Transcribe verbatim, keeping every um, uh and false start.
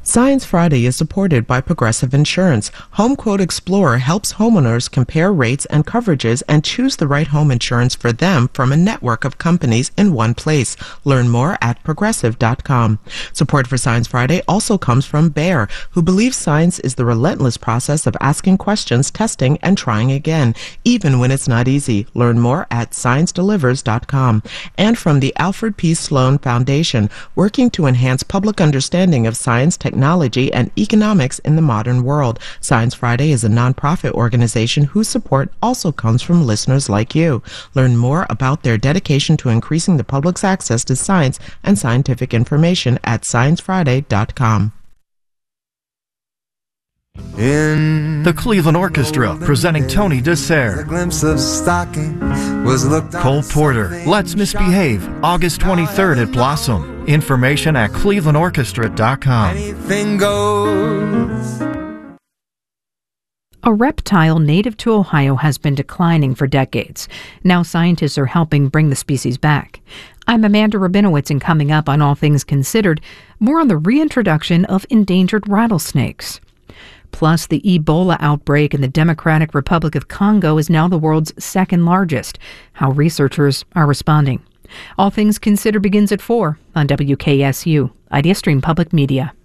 Science Friday is supported by Progressive Insurance. Home Quote Explorer helps homeowners compare rates and coverages and choose the right home insurance for them from a network of companies in one place. Learn more at progressive dot com. Support for Science Friday also comes from Bayer, who believes science is the relentless process of asking questions, testing, and trying again, even when it's not easy. Learn more at science delivers dot com. And from the Alfred P. Sloan Foundation, working to enhance public understanding of science, technology, and economics in the modern world. Science Friday is a nonprofit organization whose support also comes from listeners like you. Learn more about their dedication to increasing the public's access to science and scientific information at science friday dot com. In the Cleveland Orchestra presenting Tony Dessert. A glimpse of stocking was looked Cole Porter, Let's Misbehave, August twenty-third at Blossom. Information at cleveland orchestra dot com. Anything goes. A reptile native to Ohio has been declining for decades. Now scientists are helping bring the species back. I'm Amanda Rabinowitz, and coming up on All Things Considered, more on the reintroduction of endangered rattlesnakes. Plus, the Ebola outbreak in the Democratic Republic of Congo is now the world's second largest. How researchers are responding. All Things Considered begins at four on W K S U, IdeaStream Public Media.